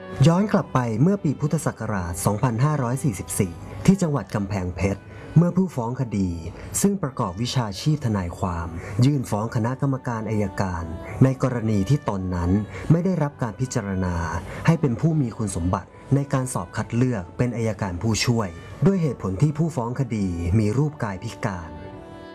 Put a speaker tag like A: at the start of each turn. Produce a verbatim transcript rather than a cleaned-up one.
A: ย้อนกลับไปเมื่อปีพุทธศักราช สองพันห้าร้อยสี่สิบสี่ ที่จังหวัดกำแพงเพชร เมื่อผู้ฟ้องคดีซึ่งประกอบวิชาชีพทนายความยื่นฟ้องคณะกรรมการอัยการในกรณีที่ตนนั้นไม่ได้รับการพิจารณาให้เป็นผู้มีคุณสมบัติในการสอบคัดเลือกเป็นอัยการผู้ช่วยด้วยเหตุผลที่ผู้ฟ้องคดีมีรูปกายพิการ